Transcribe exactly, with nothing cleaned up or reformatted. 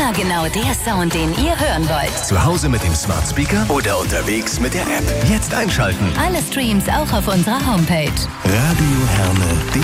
Immer genau der Sound, den ihr hören wollt. Zu Hause mit dem Smart Speaker oder unterwegs mit der App. Jetzt einschalten. Alle Streams auch auf unserer Homepage. Radio Herne.